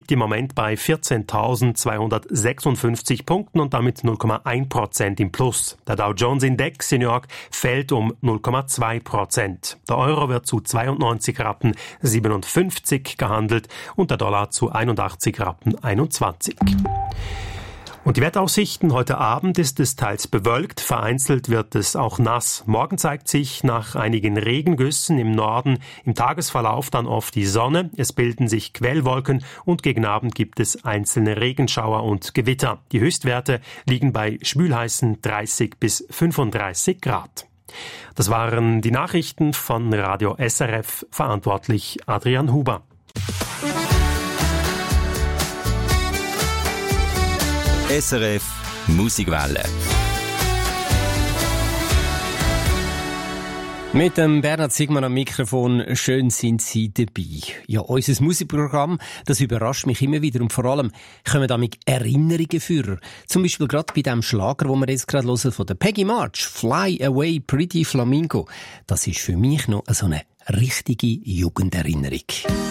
liegt im Moment bei 14.256 Punkten und damit 0,1% im Plus. Der Dow Jones Index in New York fällt um 0,2%. Der Euro wird zu 92 Rappen 57 gehandelt und der Dollar zu 81 Rappen 21. Und die Wetteraussichten: Heute Abend ist es teils bewölkt, vereinzelt wird es auch nass. Morgen zeigt sich nach einigen Regengüssen im Norden im Tagesverlauf dann oft die Sonne. Es bilden sich Quellwolken und gegen Abend gibt es einzelne Regenschauer und Gewitter. Die Höchstwerte liegen bei schwülheißen 30 bis 35 Grad. Das waren die Nachrichten von Radio SRF, verantwortlich Adrian Huber. SRF Musikwelle. Mit dem Bernhard Sigmann am Mikrofon. Schön sind Sie dabei. Ja, unser Musikprogramm, das überrascht mich immer wieder und vor allem kommen damit Erinnerungen für. Zum Beispiel gerade bei dem Schlager, den wir jetzt gerade hören, von der Peggy March, Fly Away Pretty Flamingo. Das ist für mich noch so eine richtige Jugenderinnerung.